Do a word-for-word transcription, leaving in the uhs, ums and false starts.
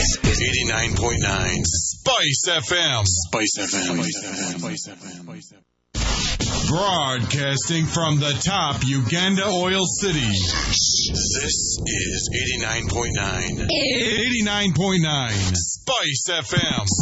This is eighty-nine point nine Spice F M. Spice F M. Spice F M. Broadcasting from the top Uganda Oil City. This is eighty-nine point nine. eighty-nine point nine Spice F M.